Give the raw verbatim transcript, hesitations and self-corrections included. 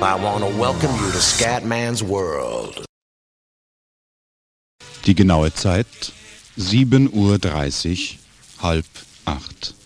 I want to welcome you to Scatman's World. Die genaue Zeit sieben Uhr dreißig, halb acht.